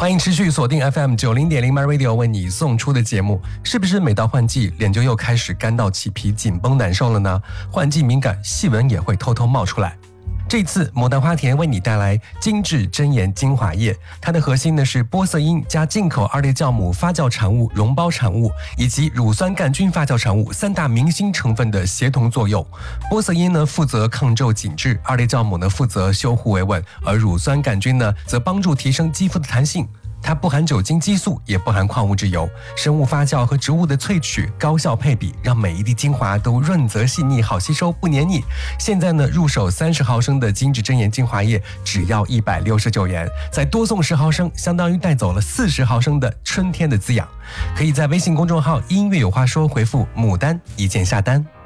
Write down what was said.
欢迎持续锁定 FM90.0 MyRadio 为你送出的节目。是不是每到换季，脸就又开始干到起皮、紧绷难受了呢？换季敏感，细纹也会偷偷冒出来。这次牡丹花田为你带来精致真颜精华液，它的核心呢是玻色因加进口二裂酵母发酵产物、溶胞产物以及乳酸杆菌发酵产物三大明星成分的协同作用。玻色因呢负责抗皱紧致，二裂酵母呢负责修护维稳，而乳酸杆菌呢则帮助提升肌肤的弹性。它不含酒精激素，也不含矿物质油，生物发酵和植物的萃取高效配比，让每一滴精华都润泽细腻，好吸收不黏腻。现在呢，入手30毫升的精致真颜精华液只要169元，再多送10毫升，相当于带走了40毫升的春天的滋养。可以在微信公众号音乐有话说回复牡丹一键下单。